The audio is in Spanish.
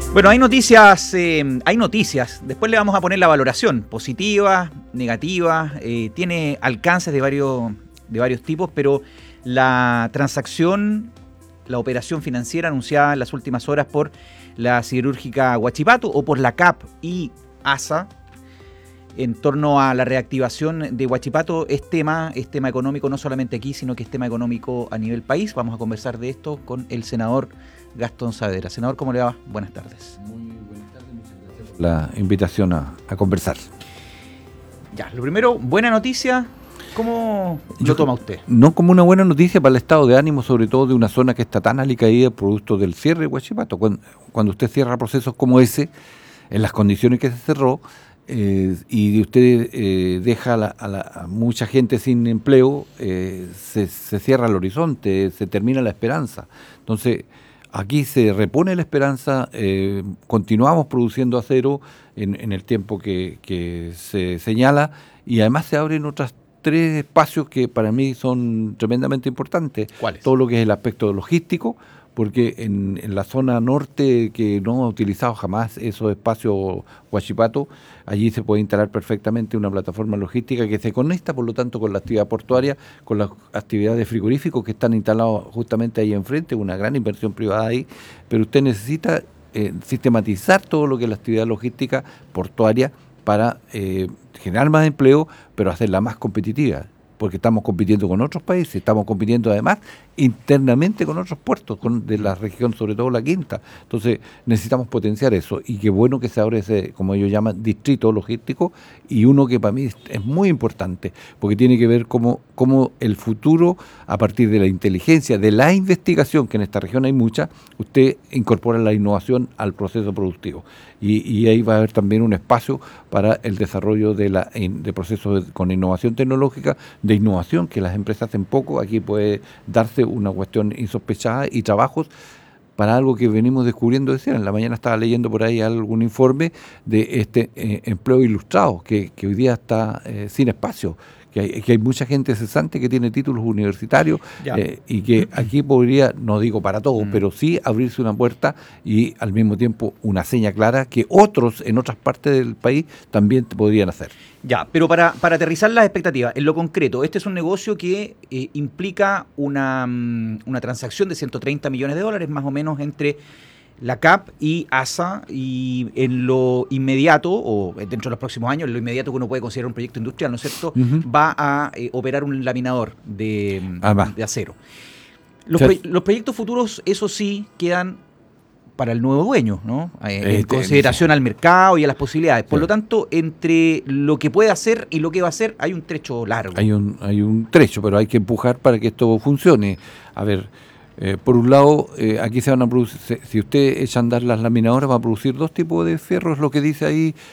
Bueno, hay noticias, después le vamos a poner la valoración, positiva, negativa, tiene alcances de varios tipos, pero la transacción, la operación financiera anunciada en las últimas horas por la siderúrgica Huachipato o por la CAP y ASA, en torno a la reactivación de Huachipato, es tema económico no solamente aquí, sino que es tema económico a nivel país. Vamos a conversar de esto con el senador Gastón Saavedra. Senador, ¿cómo le va? Buenas tardes. Muy buenas tardes, muchas gracias por la invitación a conversar. Ya, lo primero, buena noticia. ¿Cómo lo toma usted? No como una buena noticia para el estado de ánimo, sobre todo de una zona que está tan alicaída producto del cierre de Huachipato. Cuando usted cierra procesos como ese, en las condiciones que se cerró, y usted deja a mucha gente sin empleo, se cierra el horizonte, se termina la esperanza. Entonces, aquí se repone la esperanza, continuamos produciendo acero en el tiempo que se señala, y además se abren otras 3 espacios que para mí son tremendamente importantes. ¿Cuáles? Todo lo que es el aspecto logístico, porque en la zona norte, que no ha utilizado jamás esos espacios Huachipato, allí se puede instalar perfectamente una plataforma logística que se conecta, por lo tanto, con la actividad portuaria, con las actividades frigoríficos que están instalados justamente ahí enfrente, una gran inversión privada ahí, pero usted necesita sistematizar todo lo que es la actividad logística portuaria para generar más empleo, pero hacerla más competitiva, porque estamos compitiendo con otros países, estamos compitiendo además internamente con otros puertos de la región, sobre todo la Quinta. Entonces necesitamos potenciar eso, y qué bueno que se abre ese, como ellos llaman, distrito logístico, y uno que para mí es muy importante, porque tiene que ver cómo el futuro, a partir de la inteligencia, de la investigación, que en esta región hay mucha, usted incorpora la innovación al proceso productivo. Y ahí va a haber también un espacio para el desarrollo de procesos con innovación tecnológica, de innovación, que las empresas hacen poco. Aquí puede darse una cuestión insospechada, y trabajos para algo que venimos descubriendo. En la mañana estaba leyendo por ahí algún informe de este empleo ilustrado, que hoy día está sin espacio, que hay mucha gente cesante que tiene títulos universitarios, y que aquí podría, no digo para todos, pero sí abrirse una puerta, y al mismo tiempo una seña clara que otros en otras partes del país también podrían hacer. Ya, pero para aterrizar las expectativas, en lo concreto, este es un negocio que implica una transacción de $130 millones, más o menos, entre la CAP y ASA, y en lo inmediato, o dentro de los próximos años, en lo inmediato que uno puede considerar un proyecto industrial, ¿no es cierto?, va a operar un laminador de acero. Los proyectos futuros, eso sí, quedan para el nuevo dueño, ¿no? En consideración al mercado y a las posibilidades. Por lo tanto, entre lo que puede hacer y lo que va a hacer, hay un trecho largo. Hay un trecho, pero hay que empujar para que esto funcione. A ver, por un lado, aquí se van a producir, si usted echa a andar las laminadoras, va a producir 2 tipos de fierro, es lo que dice ahí